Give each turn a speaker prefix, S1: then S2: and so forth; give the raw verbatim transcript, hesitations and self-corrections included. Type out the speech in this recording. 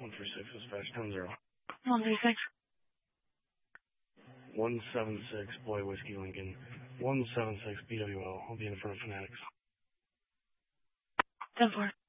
S1: one three six, dispatch ten zero.
S2: one three six.
S1: one seven six, Boy Whiskey Lincoln. one seven six, B W L. I'll be in front of Fanatics.
S2: ten four.